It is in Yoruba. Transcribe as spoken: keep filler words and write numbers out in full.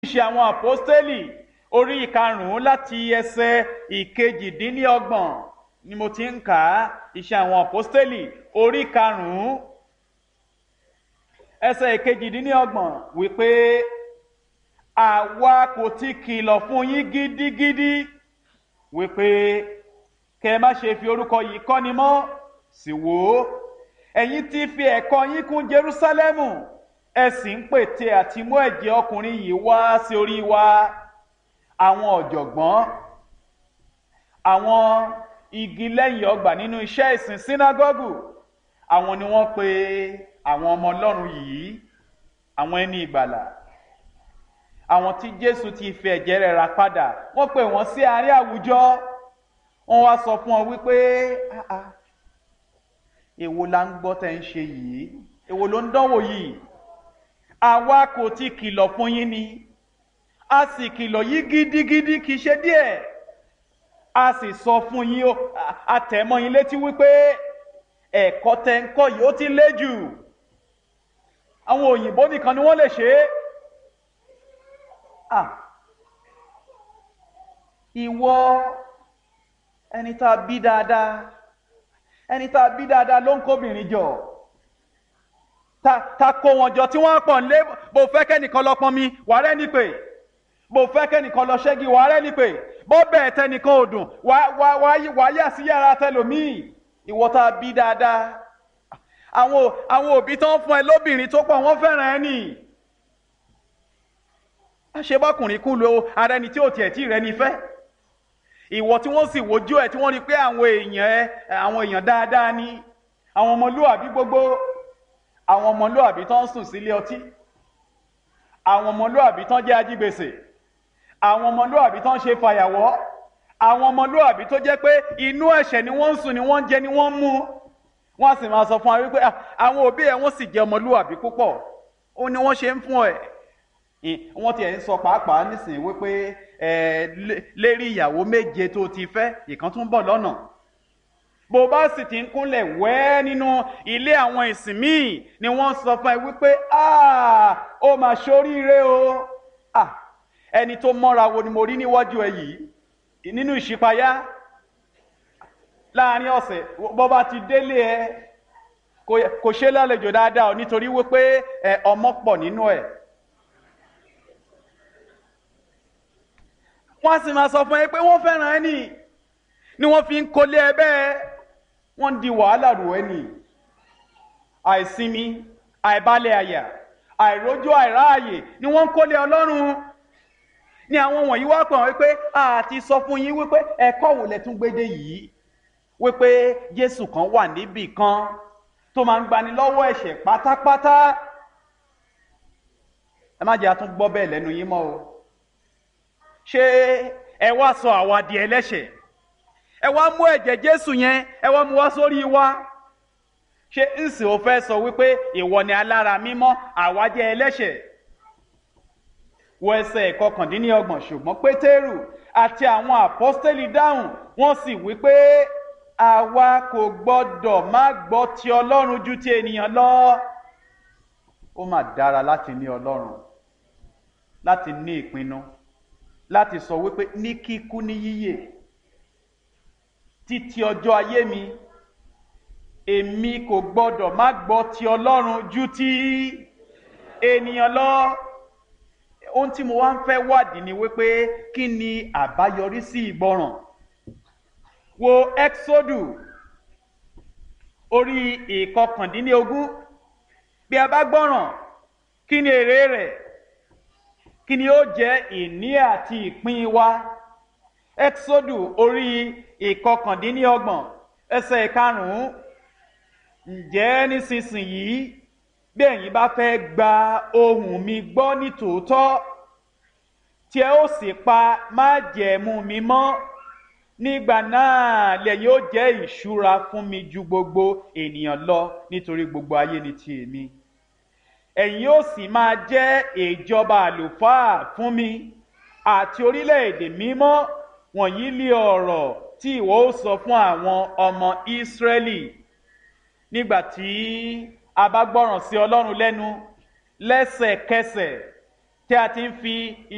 Iṣẹ́ àwọn àpọ́stélì orí ìkarùn-ún láti ẹsẹ̀ ìkejìdínlọ́gbọ̀n ni mo ti ń kà á. Iṣẹ́ àwọn àpọ́stélì orí ìkarùn-ún ẹsẹ̀ ìkejìdínlọ́gbọ̀n wípé àwa kò ti kìlọ̀ fún yín gidigidi wípé kẹ́ má ṣe fi orúkọ yìí kọ́ni mọ́, sì wò ó, ẹ̀yin ti fi ẹ̀kọ́ yín kún Jerúsálẹ́mù, ẹ sì ń pète àti mú ẹ̀jẹ̀ ọkùnrin yìí wá sí orí wa. Àwọn ọ̀jọ̀gbọ́n, àwọn igi lẹ́yìn ọgbà nínú iṣẹ́ ìsìn sínágọ́gù, àwọn ni wọ́n pe àwọn ọmọ Ọlọ́run yìí, àwọn ẹni ìgbàlà, àwọn tí Jésù ti fi ẹ̀jẹ̀ rẹ̀ rà padà, wọ́n pè wọ́n sí àárín àwùjọ. Wọ́n wá sọ fún ọ wípé àà èwo la ń gbọ́ tẹ́ ń ṣe yìí, èwo ló ń dánwò yìí? Àwa kò ti kìlọ̀ fún yín ni, a sì kìlọ̀ yín gidigidi, kì í ṣe díẹ̀. A sì sọ fún yín, a tẹ̀ mọ́ yín létí wípé ẹ̀kọ́ tẹ́ ń kọ́ yìí ó ti lé jù. Àwọn òyìnbó nìkan ni wọ́n lè ṣe é. Ah, ìwọ ẹni tá a bí dáadáa, ẹni tá a bí dáadáa ló ń kóbìnrin jọ, ta ta kó wọn jọ tí wọ́n pọ̀ nílé. Bó fẹ́ kẹ́nìkan lọ pọn mi, wàá rẹ́ ní pè. Bó fẹ́ kẹ́nìkan lọ ṣẹ́gi, wàá rẹ́ ní pè. Bó bẹ́ẹ̀ tẹnìkan ò dùn, wàá yà sí yàrá tẹlòmíì. Ìwọ tá a bí dáadáa, àwọn àwọn òbí tó ń fún ẹ lóbìnrin tó pọ̀ wọ́n fẹ́ràn ẹ nì. Ṣé bọ́kùnrin kú lo ara ẹni tí ò tiẹ̀ tí rẹ ní fẹ́? Ìwọ tí wọ́n sì wojú ẹ̀ tí wọ́n rí pé àwọn èèyàn ẹ àwọn èèyàn dáadáa ni, àwọn ọmọlúwàbí gbogbo, àwọn ọmọlúwàbí tó ń sùn sílé ọtí, àwọn ọmọlúwàbí tó ń jẹ́ ajígbèsè, àwọn ọmọlúwàbí tó ń ṣe fàyàwọ́, àwọn ọmọlúwàbí tó jẹ́ pé inú ẹ̀ṣẹ̀ ni wọ́n ń sùn, ni wọ́n ń jẹ, ni wọ́n ń mu. Wọ́n sì máa sọ fún wa wípé àwọn òbí ẹ̀ wọ́n sì jẹ́ ọmọlúwàbí púpọ̀, ó ní wọ́n ṣe ń fún ẹ̀. Wọ́n ti ẹ̀ ń sọ pàápàá nísìnyí wípé lérí ìyàwó méje tó ti fẹ́, ìkan tún bọ̀ lọ́nà. Bó bá sì ti ń kúnlẹ̀ wẹ́ nínú ilé àwọn ìsìn míì ni wọ́n sọ fún ẹ wípé ah ó mà ṣoríire o. Ah, ẹni tó mọ́ra wo ni mo rí níwájú ẹ yìí nínú ìṣípayá láàrin ọ̀sẹ̀. Bó bá ti délé ẹ kò ṣe lálejò dáadáa nítorí wípé ọmọ pọ̀ nínú ẹ̀. Wọ́n sì máa sọ fún ẹ pé wọ́n fẹ́ràn ẹni ni wọ́n fi ń kólé ẹ bẹ́ẹ̀. Wọ́n di wàhálà rò ẹni. Àìsinmi, àìbalẹ̀ àyà, àìrójú àìráàyè ni wọ́n ń kólé Ọlọ́run. Ni àwọn wọ̀nyí wá pọ̀ wípé àti sọ fún yín wípé ẹ̀kọ́ wo lẹ tún gbédè yìí, wípé Jésù kan wà níbì kan tó máa ń gbani lọ́wọ́ ẹ̀ṣẹ̀ pátápátá. Ẹ má jẹ́ àtún gbọ́ bẹ́ẹ̀ lẹ́nu yín mọ́ o. Ṣé ẹ wá sọ àwa di ẹlẹ́ṣẹ̀? Ẹ wá mú ẹ̀jẹ̀ Jésù yẹn, ẹ wá mú wá sórí wa. Ṣé ǹsì ò fẹ́ sọ wípé ìwọ ni alára mímọ́, àwa jẹ́ ẹlẹ́ṣẹ̀? Wọ ẹsẹ̀ ìkọkàndínlọ́gbọ̀n, ṣùgbọ́n Pétérù àti àwọn àpọ́stélì dáhùn, wọ́n sì wípé àwa kò gbọ́dọ̀ má gbọ́ ti Ọlọ́run ju ti ènìyàn lọ. Ó mà dára láti ní Ọlọ́run, láti ní ìpinnu, láti sọ wípé ní kíkú ní yíyè títí ọjọ́ ayé mi, èmi kò gbọ́dọ̀ má gbọ́ ti Ọlọ́run ju ti ènìyàn lọ. Ohun tí mo wá ń fẹ́ wádìí ni wípé kí ni àbáyọrí sí ìgbọràn? Wo Ẹ́kísódù orí ìkọkàndínlógún. Bí a bá gbọ́ràn, kí ni èrè rẹ̀? Kí ni ó jẹ́ ìní àti ìpín wa? Ẹ́kísódù orí ìkọkàndínlọ́gbọ̀n ẹsẹ̀ ìkarùn-ún. Ǹjẹ́ nísinsìnyí bí ẹ̀yin bá fẹ́ gba ohùn mi gbọ́ ní tòótọ́, tí ẹ ó sì pa májẹ̀mú mi mọ́, nígbà náà lẹ̀yin ó jẹ́ ìṣúra fún mi ju gbogbo ènìyàn lọ, nítorí gbogbo ayé ni ti èmi. Ẹ̀yin ó sì máa jẹ́ ìjọba àlùfáà fún mi àti orílẹ̀-èdè mímọ́. Wọ̀nyí lé ọ̀rọ̀ tí ìwọ ó sọ fún àwọn ọmọ Ísírẹ́lì. Nígbà tí a bá gbọ́ràn sí Ọlọ́run lẹ́nu, lẹ́sẹ̀kẹsẹ̀ tí a ti ń fi